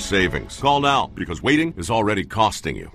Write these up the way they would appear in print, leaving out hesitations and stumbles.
savings. Call now because waiting is already costing you.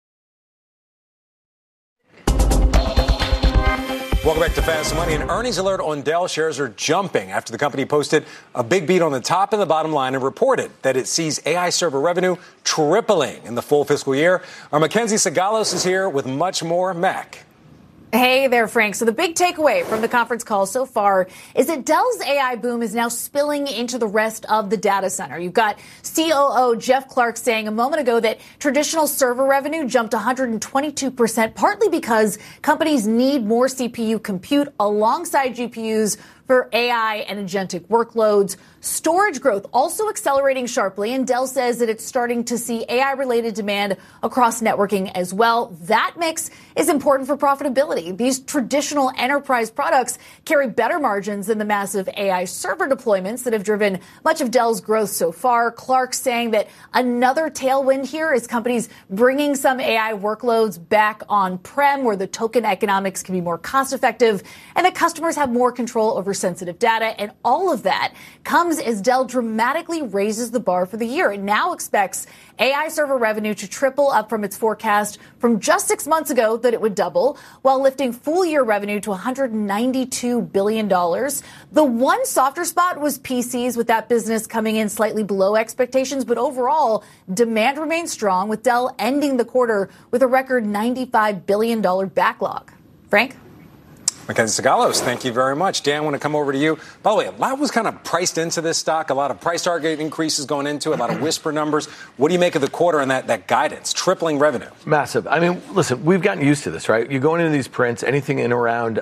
Welcome back to Fast Money. An earnings alert on Dell. Shares are jumping after the company posted a big beat on the top and the bottom line and reported that it sees AI server revenue tripling in the full fiscal year. Our Mackenzie Sagalos is here with much more. Mac. Hey there, Frank. So the big takeaway from the conference call so far is that Dell's AI boom is now spilling into the rest of the data center. You've got COO Jeff Clarke saying a moment ago that traditional server revenue jumped 122%, partly because companies need more CPU compute alongside GPUs for AI and agentic workloads. Storage growth also accelerating sharply, and Dell says that it's starting to see AI-related demand across networking as well. That mix is important for profitability. These traditional enterprise products carry better margins than the massive AI server deployments that have driven much of Dell's growth so far. Clark saying that another tailwind here is companies bringing some AI workloads back on-prem where the token economics can be more cost-effective and that customers have more control over sensitive data. And all of that comes as Dell dramatically raises the bar for the year. It now expects AI server revenue to triple up from its forecast from just 6 months ago that it would double, while lifting full-year revenue to $192 billion. The one softer spot was PCs, with that business coming in slightly below expectations. But overall, demand remains strong, with Dell ending the quarter with a record $95 billion backlog. Frank? Mackenzie Sagalos, thank you very much. Dan, I want to come over to you. By the way, a lot was kind of priced into this stock, a lot of price target increases going into it, a lot of whisper numbers. What do you make of the quarter and that guidance, tripling revenue? Massive. I mean, listen, we've gotten used to this, right? You're going into these prints, anything in around,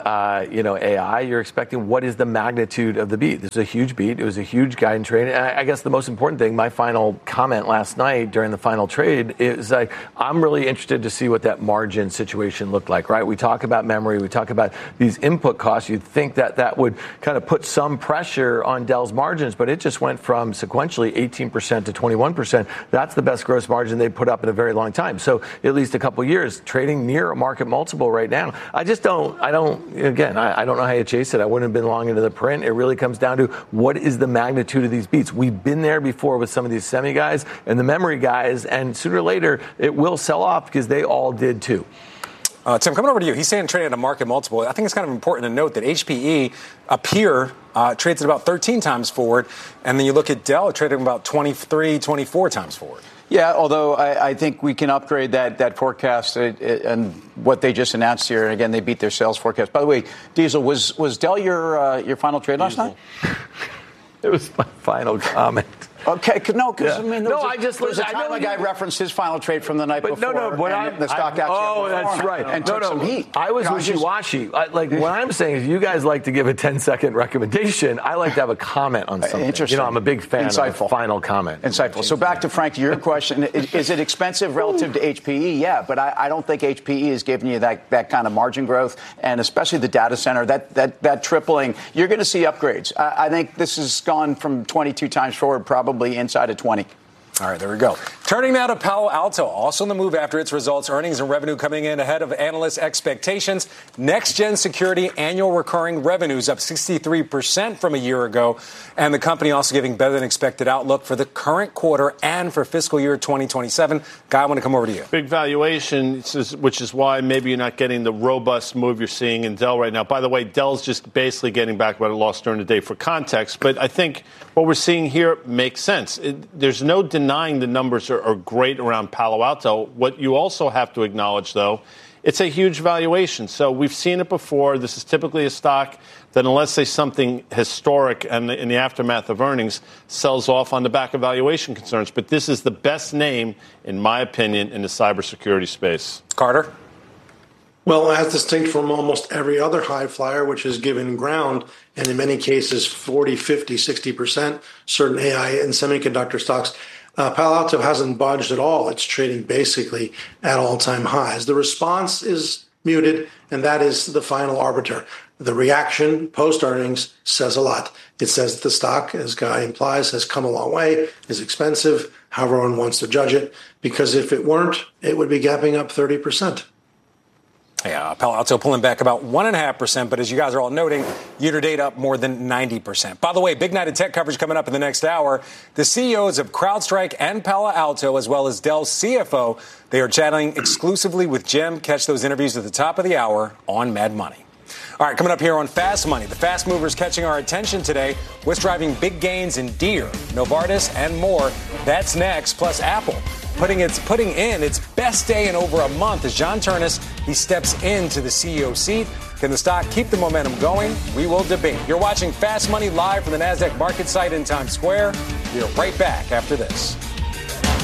AI, you're expecting what is the magnitude of the beat. This is a huge beat. It was a huge guidance trade. And I guess the most important thing, my final comment last night during the final trade is like, I'm really interested to see what that margin situation looked like, right? We talk about memory. We talk about these input costs. You'd think that would kind of put some pressure on Dell's margins, but it just went from sequentially 18% to 21%. That's the best gross margin they've put up in a very long time. So at least a couple of years, trading near a market multiple right now. I don't know how you chase it. I wouldn't have been long into the print. It really comes down to what is the magnitude of these beats. We've been there before with some of these semi guys and the memory guys, and sooner or later it will sell off because they all did too. Tim, coming over to you. He's saying trading at a market multiple. I think it's kind of important to note that HPE, a peer, trades at about 13 times forward. And then you look at Dell, trading about 23, 24 times forward. Yeah, although I think we can upgrade that forecast and what they just announced here. And again, they beat their sales forecast. By the way, Diesel, was Dell your final trade last night? It was my final comment. Okay, no, because Yeah. I mean, there was a time a guy referenced his final trade from the night before. The stock actually. That's right. And took some heat. I was wishy-washy. What I'm saying is, you guys like to give a 10-second recommendation. I like to have a comment on something. Interesting. I'm a big fan of a final comment. Insightful. So back to Frank, your question: is it expensive relative to HPE? Yeah, but I don't think HPE is giving you that kind of margin growth, and especially the data center that tripling. You're going to see upgrades. I think this has gone from 22 times forward, probably inside of 20. All right, there we go. Turning now to Palo Alto, also on the move after its results, earnings and revenue coming in ahead of analysts' expectations. Next-gen security annual recurring revenues up 63% from a year ago, and the company also giving better than expected outlook for the current quarter and for fiscal year 2027. Guy, I want to come over to you. Big valuation, which is why maybe you're not getting the robust move you're seeing in Dell right now. By the way, Dell's just basically getting back what it lost during the day for context, but I think what we're seeing here makes sense. There's no denying the numbers are great around Palo Alto. What you also have to acknowledge, though, it's a huge valuation. So we've seen it before. This is typically a stock that, unless there's something historic and in the aftermath of earnings, sells off on the back of valuation concerns. But this is the best name, in my opinion, in the cybersecurity space. Carter? Well, as distinct from almost every other high flyer, which has given ground, and in many cases 40, 50, 60%, certain AI and semiconductor stocks, Palo Alto hasn't budged at all. It's trading basically at all-time highs. The response is muted, and that is the final arbiter. The reaction post-earnings says a lot. It says that the stock, as Guy implies, has come a long way, is expensive, however one wants to judge it, because if it weren't, it would be gapping up 30%. Yeah, Palo Alto pulling back about 1.5%, but as you guys are all noting, year-to-date up more than 90%. By the way, big night of tech coverage coming up in the next hour. The CEOs of CrowdStrike and Palo Alto, as well as Dell's CFO, they are chatting exclusively with Jim. Catch those interviews at the top of the hour on Mad Money. All right, coming up here on Fast Money, the fast movers catching our attention today. What's driving big gains in Deere, Novartis, and more? That's next. Plus, Apple putting in its best day in over a month as John Ternus, he steps into the CEO seat. Can the stock keep the momentum going? We will debate. You're watching Fast Money live from the NASDAQ market site in Times Square. We're right back after this.